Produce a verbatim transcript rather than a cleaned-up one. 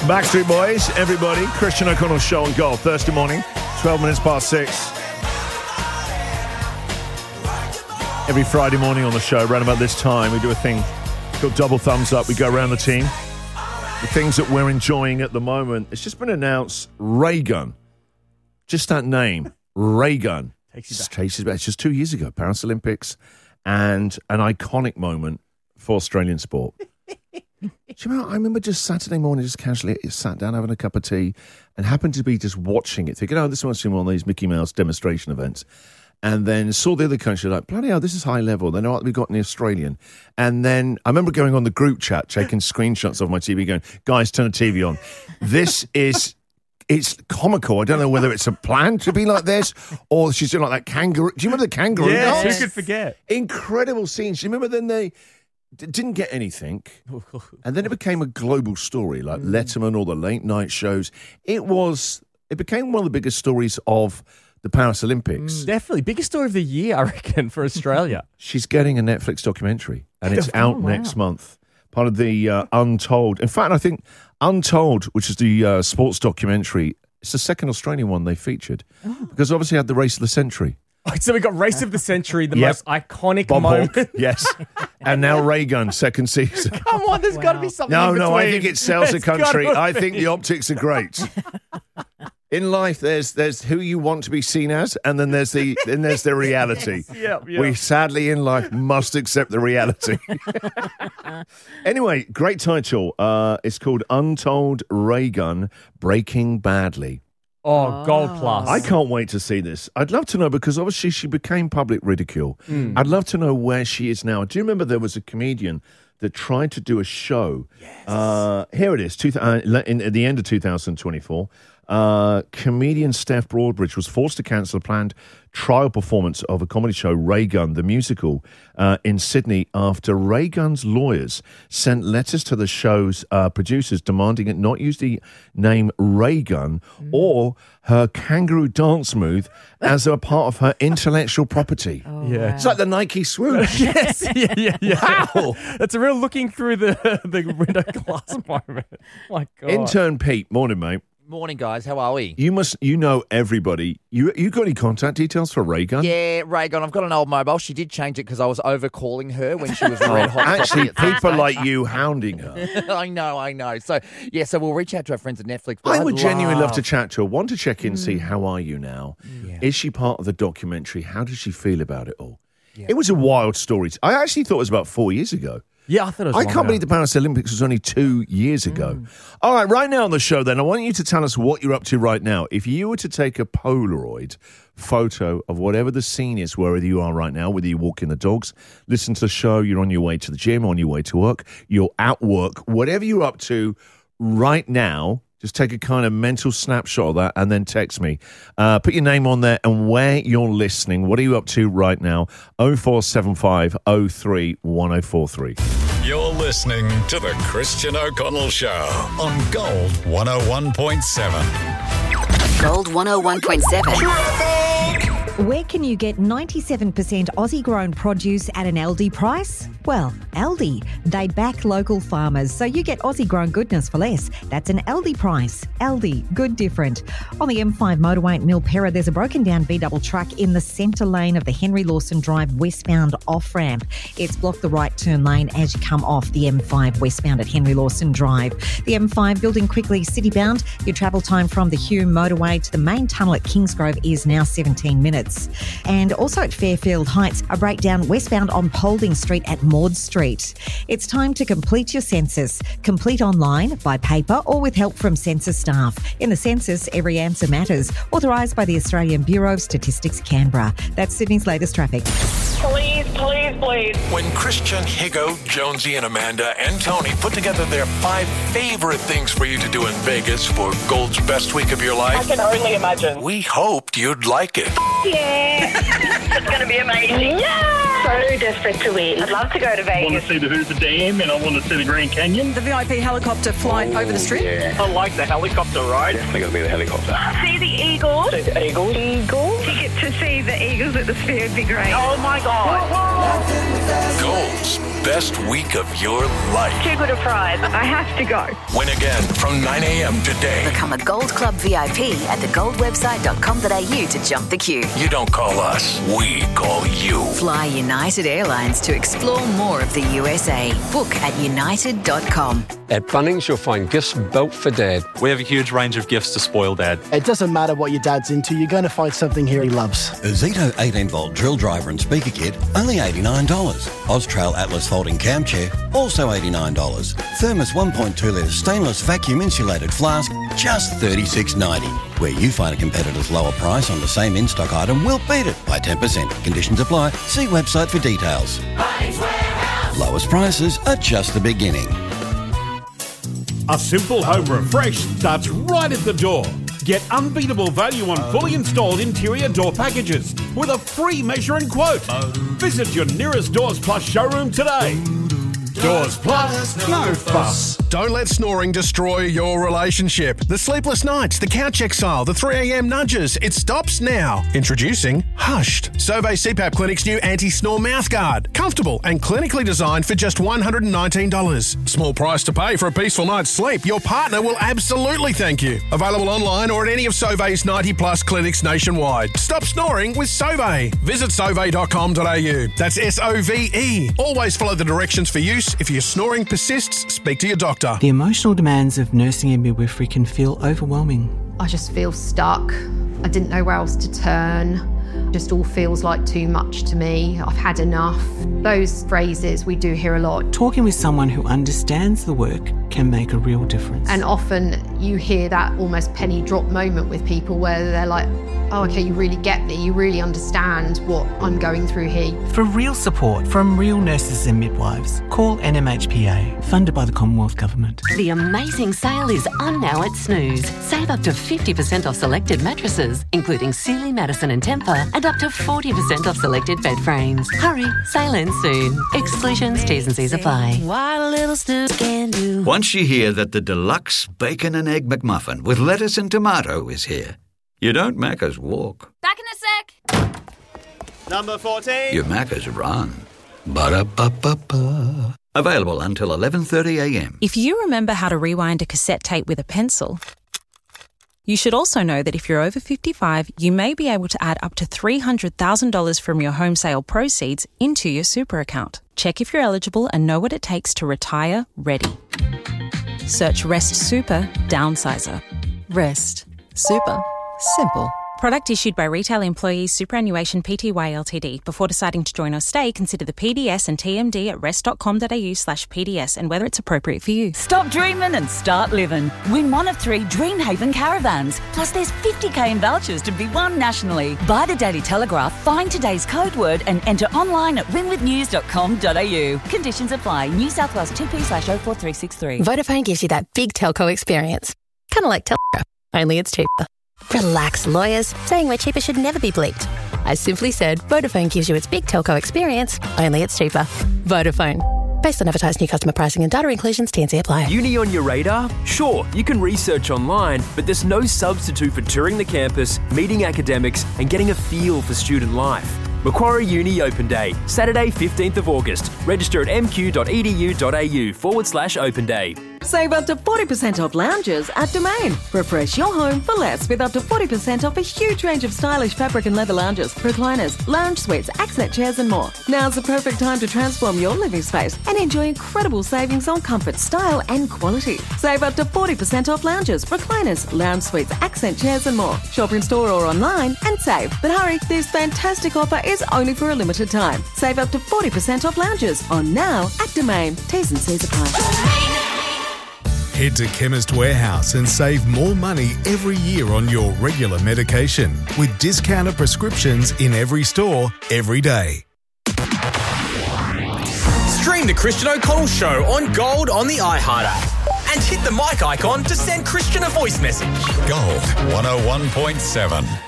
Backstreet Boys, everybody. Christian O'Connell Show on Gold. Thursday morning, twelve minutes past six. Every Friday morning on the show, around about this time, we do a thing called Double Thumbs Up. We go around the team. The things that we're enjoying at the moment. It's just been announced, Raygun. Just that name, Raygun. Takes you back. Takes you back. It's just two years ago, Paris Olympics, and an iconic moment for Australian sport. Do you know, I remember just Saturday morning, just casually sat down having a cup of tea and happened to be just watching it, thinking, oh, this must be one of these Mickey Mouse demonstration events. And then saw the other country, like, bloody hell, this is high level. They know what we got in the Australian. And then I remember going on the group chat, taking screenshots of my T V, going, guys, turn the T V on. This is... It's comical. I don't know whether it's a plan to be like this or she's doing like that kangaroo. Do you remember the kangaroo Yes, dance? who could forget? Incredible scenes. Do you remember then they d- didn't get anything and then it became a global story like mm. Letterman or the late night shows. It was, it became one of the biggest stories of the Paris Olympics. Mm, definitely. Biggest story of the year, I reckon, for Australia. She's getting a Netflix documentary and it's oh, out wow. next month. Part of the uh, Untold. In fact, I think Untold, which is the uh, sports documentary, it's the second Australian one they featured. Oh. Because obviously had the race of the century. Oh, so we got race of the century, the yep. most iconic Bob moment. Hawke, yes. And now Raygun, second season. Come on, there's wow. got to be something No, in no, I between. think it sells the country. I be. think the optics are great. In life, there's there's who you want to be seen as, and then there's the then there's the reality. Yep, yep. We sadly in life must accept the reality. Anyway, great title. Uh, it's called Untold Raygun Breaking Badly. Oh, gold plus. I can't wait to see this. I'd love to know because obviously she became public ridicule. Mm. I'd love to know where she is now. Do you remember there was a comedian that tried to do a show? Yes. Uh, here it is, two, uh, in, at the end of two thousand twenty-four. Uh, comedian Steph Broadbridge was forced to cancel a planned trial performance of a comedy show, Raygun, the musical, uh, in Sydney after Raygun's lawyers sent letters to the show's uh, producers demanding it not use the name Raygun mm. or her kangaroo dance move as a part of her intellectual property. Oh, yeah. wow. It's like the Nike swoosh. Yes, yeah, yeah, yeah. Wow. That's a real looking through the, the window glass moment. My God. Intern Pete, morning, mate. Morning, guys. How are we? You must, you know everybody. You you got any contact details for Raygun? Yeah, Raygun. I've got an old mobile. She did change it because I was over calling her when she was red hot. Actually, people like you hounding her. I know, I know. So, yeah, so we'll reach out to our friends at Netflix. I would I'd genuinely love love to chat to her. Want to check in and see how are you now? Yeah. Is she part of the documentary? How does she feel about it all? Yeah. It was a wild story. I actually thought it was about four years ago. Yeah, I thought it was I long can't ago. believe the Paris Olympics was only two years ago. Mm. All right, right now on the show then, I want you to tell us what you're up to right now. If you were to take a Polaroid photo of whatever the scene is, wherever you are right now, whether you're walking the dogs, listen to the show, you're on your way to the gym, on your way to work, you're at work, whatever you're up to right now, just take a kind of mental snapshot of that and then text me. Uh, put your name on there and where you're listening. What are you up to right now? oh four seven five oh three one oh four three. You're listening to The Christian O'Connell Show on Gold one oh one point seven. Gold one oh one point seven. Where can you get ninety-seven percent Aussie-grown produce at an Aldi price? Well, Aldi. They back local farmers, so you get Aussie-grown goodness for less. That's an Aldi price. Aldi, good different. On the M five motorway at Milperra, there's a broken-down V-double truck in the centre lane of the Henry Lawson Drive westbound off-ramp. It's blocked the right turn lane as you come off the M five westbound at Henry Lawson Drive. The M five building quickly city-bound. Your travel time from the Hume motorway to the main tunnel at Kingsgrove is now seventeen minutes. And also at Fairfield Heights, a breakdown westbound on Paulding Street at Maud Street. It's time to complete your census. Complete online, by paper, or with help from census staff. In the census, every answer matters. Authorised by the Australian Bureau of Statistics, Canberra. That's Sydney's latest traffic. Please, please, please. When Christian, Higo, Jonesy, and Amanda and Tony put together their five favorite things for you to do in Vegas for Gold's best week of your I life, can only imagine. we hoped you'd like it. Yeah. It's going to be amazing. Yeah. So desperate to win. I'd love to go to I want Vegas. to see the Hoover Dam and I want to see the Grand Canyon. The V I P helicopter flight over the strip. Yeah. I like the helicopter ride. Definitely going to be the helicopter. See the Eagles. See the Eagles. Eagles. Tickets to see the Eagles at the Sphere would be great. Oh, my God. Gold's best week of your life. Too good a prize. I have to go. Win again from nine a.m. today. Become a Gold Club V I P at the gold website dot com dot a u to jump the queue. You don't call us, we call you. Fly United Airlines to explore more of the U S A. Book at united dot com. At Bunnings, you'll find gifts built for Dad. We have a huge range of gifts to spoil Dad. It doesn't matter what your dad's into, you're going to find something here he loves. A Zito eighteen volt drill driver and speaker kit, only eighty-nine dollars. Austrail Atlas folding cam chair, also eighty-nine dollars. Thermos one point two litre stainless vacuum insulated flask, just thirty-six ninety. Where you find a competitor's lower price on the same in-stock item, we'll beat it by ten percent. Conditions apply. See website for details. Bunnings Warehouse. Lowest prices are just the beginning. A simple home refresh starts right at the door. Get unbeatable value on fully installed interior door packages with a free measure and quote. Visit your nearest Doors Plus showroom today. Doors Plus, no fuss. Don't let snoring destroy your relationship. The sleepless nights, the couch exile, the three a.m. nudges. It stops now. Introducing Hushed, Survey C PAP Clinic's new anti-snore mouthguard. Comfortable and clinically designed for just one hundred nineteen dollars. Small price to pay for a peaceful night's sleep. Your partner will absolutely thank you. Available online or at any of Survey's ninety plus clinics nationwide. Stop snoring with Sove. Visit sove dot com dot a u. That's S O V E. Always follow the directions for use. If your snoring persists, speak to your doctor. The emotional demands of nursing and midwifery can feel overwhelming. I just feel stuck. I didn't know where else to turn. Just all feels like too much to me. I've had enough. Those phrases we do hear a lot. Talking with someone who understands the work can make a real difference. And often you hear that almost penny drop moment with people where they're like, oh, okay, you really get me. You really understand what I'm going through here. For real support from real nurses and midwives, call N M H P A, funded by the Commonwealth Government. The amazing sale is on now at Snooze. Save up to fifty percent off selected mattresses, including Sealy, Madison and Tempur, and up to forty percent off selected bed frames. Hurry, sale ends soon. Exclusions, T's and C's apply. What a little Snooze can do. Once you hear that the deluxe bacon and egg McMuffin with lettuce and tomato is here, you don't Macca's walk. Back in a sec. Number fourteen. You Macca's run. Ba-da-ba-ba-ba. Available until eleven thirty a.m. If you remember how to rewind a cassette tape with a pencil, you should also know that if you're over fifty-five, you may be able to add up to three hundred thousand dollars from your home sale proceeds into your super account. Check if you're eligible and know what it takes to retire ready. Search Rest Super Downsizer. Rest Super. Simple. Product issued by Retail Employees Superannuation Pty Ltd. Before deciding to join or stay, consider the P D S and T M D at rest dot com dot a u slash P D S and whether it's appropriate for you. Stop dreaming and start living. Win one of three Dreamhaven caravans. Plus there's fifty k in vouchers to be won nationally. Buy the Daily Telegraph, find today's code word and enter online at win with news dot com dot a u. Conditions apply. New South Wales two P slash oh four three six three. Vodafone gives you that big telco experience. Kind of like telco, only it's cheaper. Relax, lawyers. Saying we're cheaper should never be bleeped. I simply said Vodafone gives you its big telco experience, only it's cheaper. Vodafone. Based on advertised new customer pricing and data inclusions, T and C apply. Uni on your radar? Sure, you can research online, but there's no substitute for touring the campus, meeting academics, and getting a feel for student life. Macquarie Uni Open Day, Saturday fifteenth of August. Register at mq.edu.au forward slash open day. Save up to forty percent off lounges at Domain. Refresh your home for less with up to forty percent off a huge range of stylish fabric and leather lounges, recliners, lounge suites, accent chairs and more. Now's the perfect time to transform your living space and enjoy incredible savings on comfort, style and quality. Save up to forty percent off lounges, recliners, lounge suites, accent chairs and more. Shop in store or online and save. But hurry, this fantastic offer is only for a limited time. Save up to forty percent off lounges on now at Domain. T's and C's apply. Head to Chemist Warehouse and save more money every year on your regular medication with discounted prescriptions in every store, every day. Stream the Christian O'Connell Show on Gold on the iHeart app and hit the mic icon to send Christian a voice message. Gold one oh one point seven.